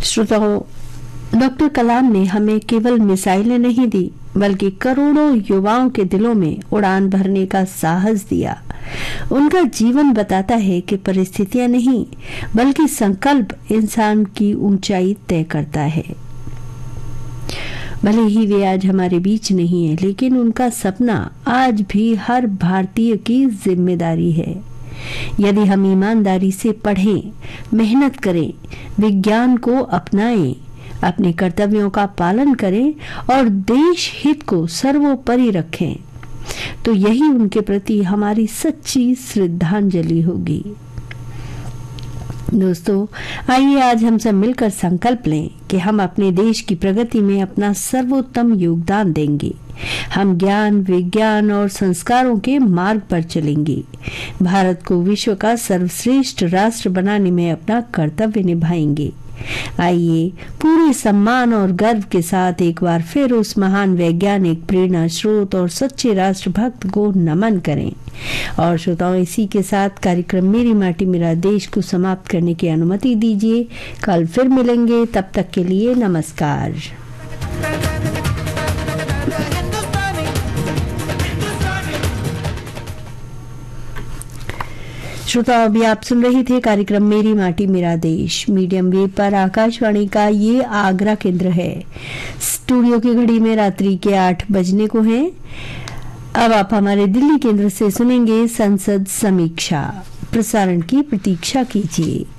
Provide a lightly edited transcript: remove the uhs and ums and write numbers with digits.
श्रोताओं, डॉक्टर कलाम ने हमें केवल मिसाइलें नहीं दी बल्कि करोड़ों युवाओं के दिलों में उड़ान भरने का साहस दिया। उनका जीवन बताता है कि परिस्थितियां नहीं बल्कि संकल्प इंसान की ऊंचाई तय करता है। भले ही वे आज हमारे बीच नहीं है, लेकिन उनका सपना आज भी हर भारतीय की जिम्मेदारी है। यदि हम ईमानदारी से पढ़ें, मेहनत करें, विज्ञान को अपनाएं, अपने कर्तव्यों का पालन करें और देश हित को सर्वोपरि रखें, तो यही उनके प्रति हमारी सच्ची श्रद्धांजलि होगी। दोस्तों, आइए आज हम सब मिलकर संकल्प लें कि हम अपने देश की प्रगति में अपना सर्वोत्तम योगदान देंगे। हम ज्ञान, विज्ञान और संस्कारों के मार्ग पर चलेंगे। भारत को विश्व का सर्वश्रेष्ठ राष्ट्र बनाने में अपना कर्तव्य निभाएंगे। आइए पूरे सम्मान और गर्व के साथ एक बार फिर उस महान वैज्ञानिक, प्रेरणा स्रोत और सच्चे राष्ट्रभक्त को नमन करें। और श्रोताओं, इसी के साथ कार्यक्रम मेरी माटी मेरा देश को समाप्त करने की अनुमति दीजिए। कल फिर मिलेंगे, तब तक के लिए नमस्कार। श्रोता, अभी आप सुन रहे थे कार्यक्रम मेरी माटी मेरा देश मीडियम वेव पर आकाशवाणी का ये आगरा केंद्र है। स्टूडियो की घड़ी में रात्रि के 8 बजने को हैं। अब आप हमारे दिल्ली केंद्र से सुनेंगे संसद समीक्षा। प्रसारण की प्रतीक्षा कीजिए।